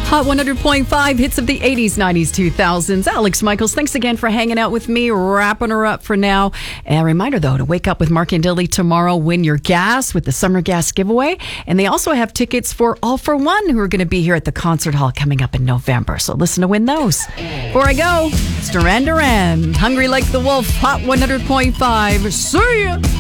Hot 100.5 hits of the 80s, 90s, 2000s. Alex Michaels, thanks again for hanging out with me, wrapping her up for now. A reminder, though, to wake up with Mark and Dilly tomorrow, win your gas with the Summer Gas giveaway. And they also have tickets for All for One, who are going to be here at the concert hall coming up in November. So listen to win those. Before I go, it's Duran Duran, Hungry Like the Wolf, Hot 100.5. See ya!